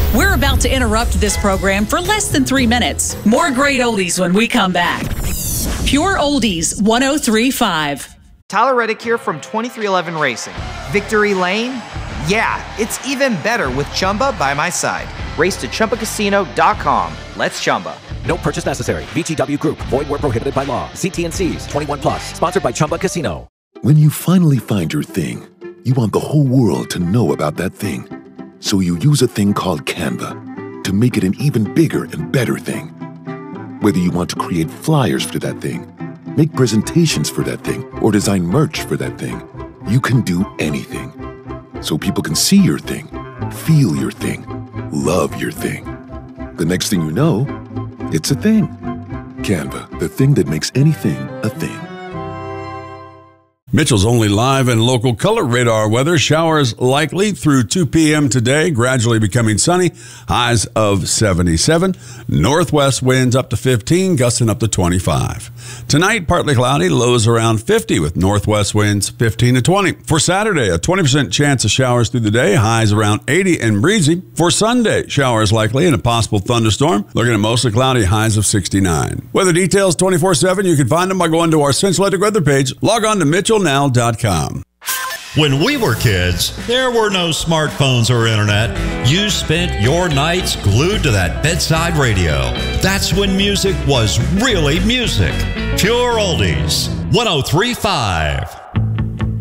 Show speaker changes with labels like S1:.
S1: We're about to interrupt this program for less than 3 minutes. More great oldies when we come back. Pure Oldies 103.5.
S2: Tyler Reddick here from 2311 Racing. Victory Lane? Yeah, it's even better with Chumba by my side. Race to ChumbaCasino.com. Let's Chumba.
S3: No purchase necessary. VGW Group. Void where prohibited by law. See T&Cs. 21 plus. Sponsored by Chumba Casino.
S4: When you finally find your thing, you want the whole world to know about that thing. So you use a thing called Canva to make it an even bigger and better thing. Whether you want to create flyers for that thing, make presentations for that thing, or design merch for that thing, you can do anything. So people can see your thing, feel your thing, love your thing. The next thing you know, it's a thing. Canva, the thing that makes anything a thing.
S5: Mitchell's only live and local color radar weather. Showers likely through 2 p.m. today, gradually becoming sunny. Highs of 77. Northwest winds up to 15, gusting up to 25. Tonight, partly cloudy, lows around 50 with northwest winds 15 to 20. For Saturday, a 20% chance of showers through the day, highs around 80 and breezy. For Sunday, showers likely and a possible thunderstorm. Looking at mostly cloudy, highs of 69. Weather details 24/7. You can find them by going to our Central Electric weather page. Log on to MitchellNow.com.
S6: When we were kids, there were no smartphones or internet. You spent your nights glued to that bedside radio. That's when music was really music. Pure Oldies, 103.5.